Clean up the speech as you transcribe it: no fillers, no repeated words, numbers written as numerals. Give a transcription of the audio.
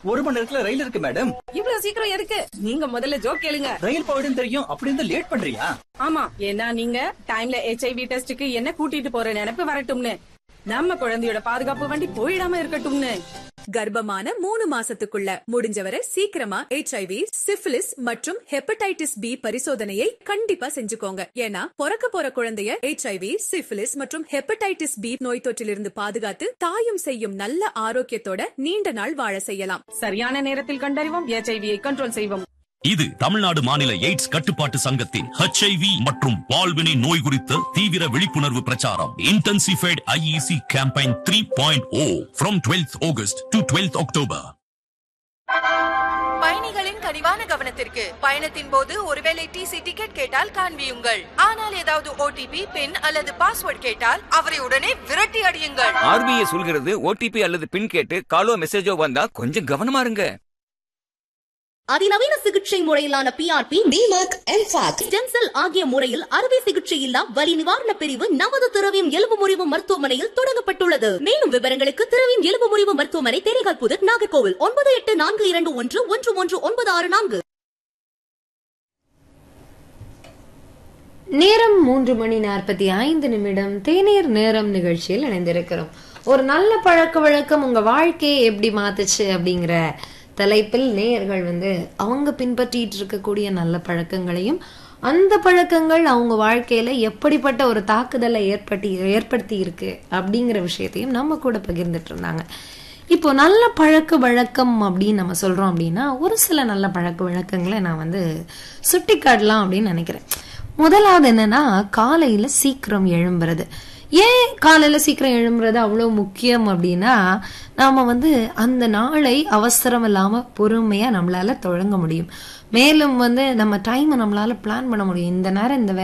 1 மணி நேரத்துல ரயில் இருக்கு மேடம். இவ்வளவு சீக்கிரம் எதுக்கு? நீங்க முதல்ல ஜோக் கேளுங்க. ரயில் போயிடும் தெரியும், அப்படி இருந்தா லேட் பண்றியா? ஆமா, ஏன்னா நீங்க டைம்ல HIV டெஸ்டுக்கு என்ன கூட்டிட்டு போற நினைப்பு வரட்டும்னு. நம்ம குழந்தையோட பாதுகாப்பு வண்டி போயிடாம இருக்கட்டும்னு. கர்ப்பமான 3 மாசத்துக்குள்ள முடிஞ்சவரை சீக்கிரமா HIV, சிஃபிலிஸ் மற்றும் ஹெப்படைட்டிஸ் B பரிசோதனையை கண்டிப்பா செஞ்சுக்கோங்க. ஏன்னா பிறக்க போற குழந்தைய HIV, சிஃபிலிஸ் மற்றும் ஹெப்படைட்டிஸ் B நோய் தொற்றிலிருந்து பாதுகாத்து தாயும் செய்யும் நல்ல ஆரோக்கியத்தோட நீண்ட நாள் வாழ செய்யலாம். சரியான நேரத்தில் கண்டறிவோம், HIVயை கண்ட்ரோல் செய்வோம். இது தமிழ்நாடு மாநில எய்ட்ஸ் கட்டுப்பாட்டு சங்கத்தின் HIV மற்றும் பால்வினை நோய் குறித்த தீவிர விழிப்புணர்வு பிரச்சாரம். Intensified IEC campaign 3.0 from 12th August to 12th October. பயணிகளின் கனிவான கவனத்திற்கு. பயணத்தின் போது ஒருவேளை டிசி டிக்கெட் கேட்டால் காண்பியுங்கள். ஆனால் ஏதாவது OTP, பின் அல்லது பாஸ்வேர்ட் கேட்டால் அவரை உடனே விரட்டி அடியுங்கள். RBI சொல்கிறது OTP அல்லது பின் கேட்டு காலோ மெசேஜோ வந்தா கொஞ்சம் கவனமா இருங்க. அதிநவீன சிகிச்சை முறையிலான PRP, DMAC, MFAC, stem cell ஆகிய முறையில் அறுவை சிகிச்சை இல்லா வலி நிவாரண பிரிவு நமது திரவியம் எலும்பு முறிவு மருத்துவமனையில் தொடங்கப்பட்டுள்ளது. மேலும் விவரங்களுக்கு திரவியம் எலும்பு முறிவு மருத்துவமனை, தேரைகால் புதர், நாகர்கோவில் 9842111964. நேரம் 3:45 தேநீர் நேரம் நிகழ்ச்சியில் இணைந்திருக்கிறோம். ஒரு நல்ல பழக்க வழக்கம் உங்க வாழ்க்கையை எப்படி மாத்துச்சு அப்படிங்கிற தலைப்பில் நேயர்கள் அவங்க பின்பற்றிட்டு இருக்கக்கூடிய நல்ல பழக்கங்களையும் அந்த பழக்கங்கள் அவங்க வாழ்க்கையில எப்படிப்பட்ட ஒரு தாக்குதலை ஏற்படுத்தி இருக்கு அப்படிங்கிற விஷயத்தையும் நம்ம கூட பகிர்ந்துட்டு இருந்தாங்க. இப்போ நல்ல பழக்க வழக்கம் அப்படின்னு நம்ம சொல்றோம் அப்படின்னா ஒரு சில நல்ல பழக்க வழக்கங்களை நான் சுட்டி காட்டலாம் அப்படின்னு நினைக்கிறேன். முதலாவது என்னன்னா, காலையில சீக்கிரம் எழும்புறது. ஏன் காலையில சீக்கிரம் எழும்புறது அவ்வளவு முக்கியம் அப்படின்னா, நாம அந்த நாளை அவசரம் இல்லாம பொறுமையா நம்மளால தொடங்க முடியும். மேலும் நம்ம டைமை நம்மளால பிளான் பண்ண முடியும். இந்த நேரம் இந்த